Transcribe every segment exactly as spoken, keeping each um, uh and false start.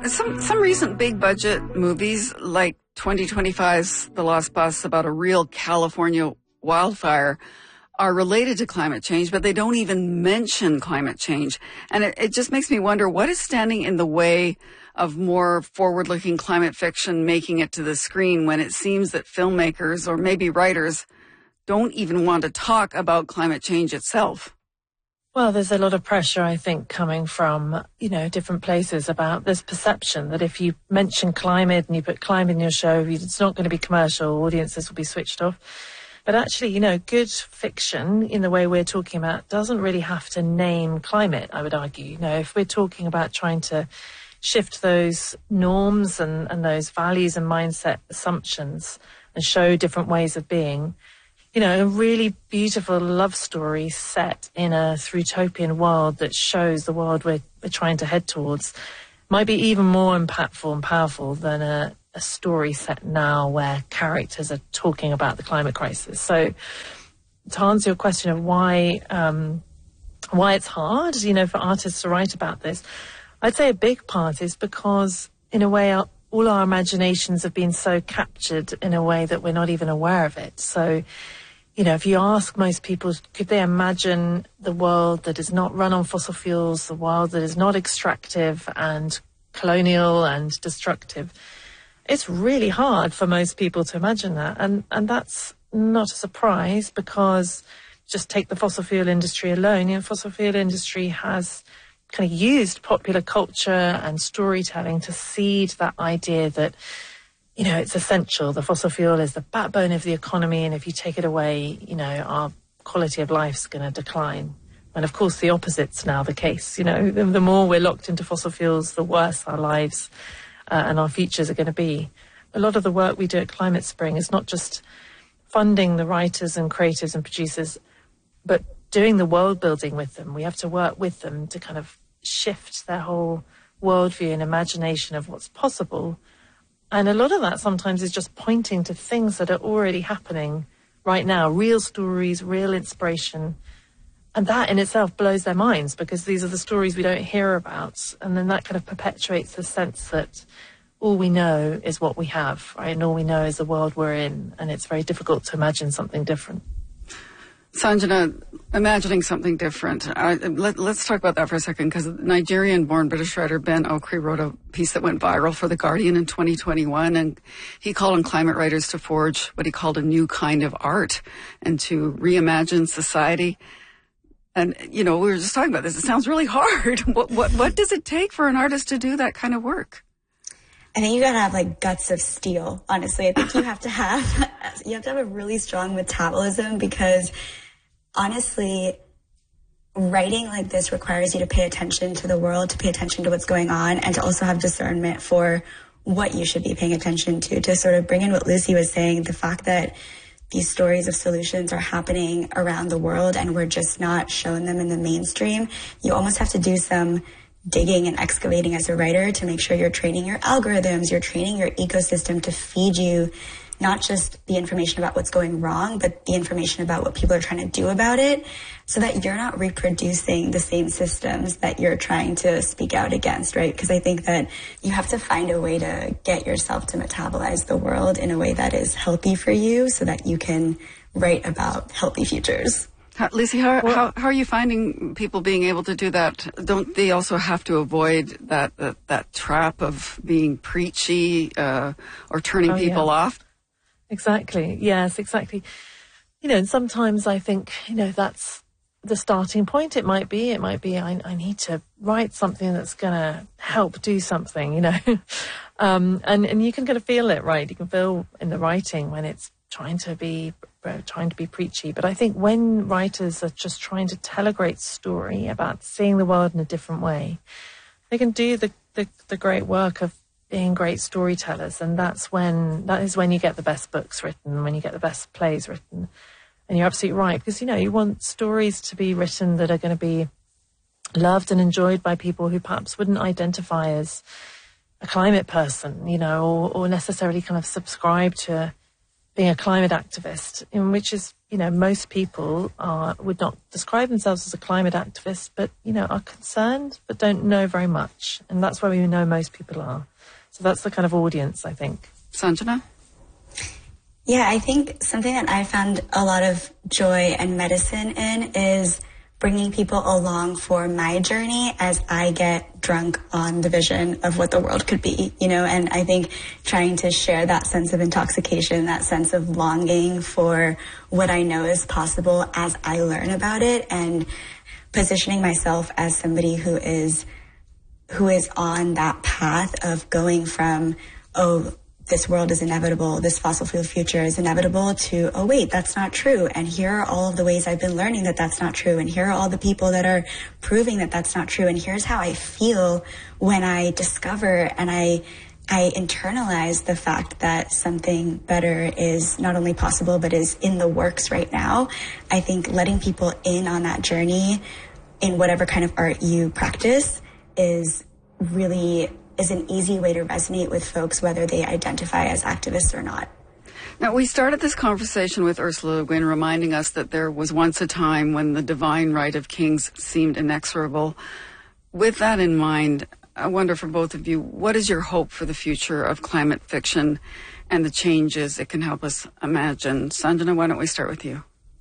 Some some recent big budget movies like twenty twenty-five's The Lost Bus about a real California wildfire are related to climate change, but they don't even mention climate change. And it, it just makes me wonder, what is standing in the way of more forward-looking climate fiction making it to the screen when it seems that filmmakers or maybe writers don't even want to talk about climate change itself? Well, there's a lot of pressure, I think, coming from, you know, different places about this perception that if you mention climate and you put climate in your show, it's not going to be commercial, audiences will be switched off. But actually, you know, good fiction in the way we're talking about doesn't really have to name climate, I would argue. You know, if we're talking about trying to shift those norms and, and those values and mindset assumptions and show different ways of being, you know, a really beautiful love story set in a utopian world that shows the world we're, we're trying to head towards might be even more impactful and powerful than a, a story set now where characters are talking about the climate crisis. So to answer your question of why, um, why it's hard, you know, for artists to write about this, I'd say a big part is because in a way our, all our imaginations have been so captured in a way that we're not even aware of it. So, you know, if you ask most people, could they imagine the world that is not run on fossil fuels, the world that is not extractive and colonial and destructive, it's really hard for most people to imagine that. And, and that's not a surprise because just take the fossil fuel industry alone. You know, fossil fuel industry has kind of used popular culture and storytelling to seed that idea that, you know, it's essential. The fossil fuel is the backbone of the economy, and if you take it away, you know, our quality of life is going to decline. And of course, the opposite's now the case. You know, the, the more we're locked into fossil fuels, the worse our lives uh, and our futures are going to be. A lot of the work we do at Climate Spring is not just funding the writers and creators and producers, but doing the world building with them. We have to work with them to kind of shift their whole worldview and imagination of what's possible. And a lot of that sometimes is just pointing to things that are already happening right now, real stories, real inspiration. And that in itself blows their minds because these are the stories we don't hear about. And then that kind of perpetuates the sense that all we know is what we have, right? And all we know is the world we're in. And it's very difficult to imagine something different. Sanjana, imagining something different. Uh, let, let's talk about that for a second, because Nigerian-born British writer Ben Okri wrote a piece that went viral for The Guardian in twenty twenty-one, and he called on climate writers to forge what he called a new kind of art and to reimagine society. And, you know, we were just talking about this. It sounds really hard. What, what, what does it take for an artist to do that kind of work? I think you gotta have like guts of steel, honestly. I think you have to have, you have to have a really strong metabolism because honestly, writing like this requires you to pay attention to the world, to pay attention to what's going on, and to also have discernment for what you should be paying attention to, to sort of bring in what Lucy was saying, the fact that these stories of solutions are happening around the world and we're just not showing them in the mainstream. You almost have to do some digging and excavating as a writer to make sure you're training your algorithms, you're training your ecosystem to feed you not just the information about what's going wrong, but the information about what people are trying to do about it, so that you're not reproducing the same systems that you're trying to speak out against, right? Because I think that you have to find a way to get yourself to metabolize the world in a way that is healthy for you so that you can write about healthy futures. How, Lucy, how, how how are you finding people being able to do that? Don't they also have to avoid that that, that trap of being preachy uh, or turning oh, people yeah. off? Exactly. Yes, exactly. You know, and sometimes I think, you know, that's the starting point. It might be, it might be, I, I need to write something that's going to help do something, you know. um, and, and you can kind of feel it, right? You can feel in the writing when it's trying to be, trying to be preachy. But I think when writers are just trying to tell a great story about seeing the world in a different way, they can do the, the, the great work of being great storytellers, and that's when that is when you get the best books written, when you get the best plays written. And you're absolutely right, because you know you want stories to be written that are going to be loved and enjoyed by people who perhaps wouldn't identify as a climate person, you know, or, or necessarily kind of subscribe to being a climate activist, in which is, you know, most people are, would not describe themselves as a climate activist, but, you know, are concerned but don't know very much. And that's where we know most people are. So that's the kind of audience, I think. Sanjana? Yeah, I think something that I found a lot of joy and medicine in is bringing people along for my journey as I get drunk on the vision of what the world could be, you know, and I think trying to share that sense of intoxication, that sense of longing for what I know is possible as I learn about it, and positioning myself as somebody who is, who is on that path of going from, oh, this world is inevitable, this fossil fuel future is inevitable, to, oh wait, that's not true. And here are all of the ways I've been learning that that's not true. And here are all the people that are proving that that's not true. And here's how I feel when I discover and I, I internalize the fact that something better is not only possible, but is in the works right now. I think letting people in on that journey in whatever kind of art you practice is really is an easy way to resonate with folks, whether they identify as activists or not. Now, we started this conversation with Ursula Le Guin reminding us that there was once a time when the divine right of kings seemed inexorable. With that in mind, I wonder for both of you, what is your hope for the future of climate fiction and the changes it can help us imagine? Sanjana, why don't we start with you?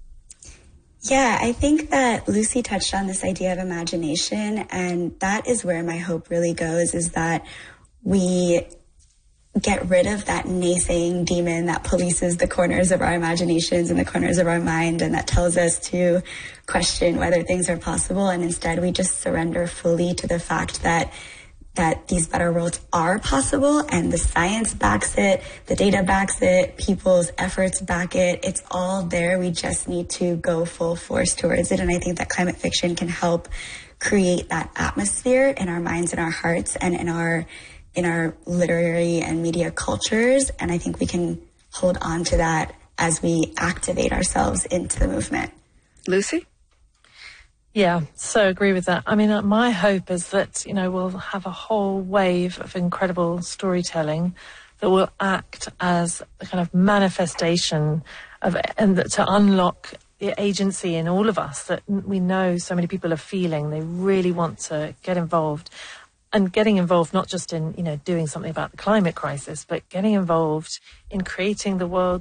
Yeah, I think that Lucy touched on this idea of imagination, and that is where my hope really goes, is that we get rid of that naysaying demon that polices the corners of our imaginations and the corners of our mind, and that tells us to question whether things are possible, and instead we just surrender fully to the fact that that these better worlds are possible, and the science backs it, the data backs it, people's efforts back it. It's all there. We just need to go full force towards it. And I think that climate fiction can help create that atmosphere in our minds and our hearts and in our in our literary and media cultures. And I think we can hold on to that as we activate ourselves into the movement. Lucy? Yeah, so agree with that. I mean, uh, my hope is that, you know, we'll have a whole wave of incredible storytelling that will act as a kind of manifestation of, and that to unlock the agency in all of us that we know so many people are feeling. They really want to get involved, and getting involved not just in, you know, doing something about the climate crisis, but getting involved in creating the world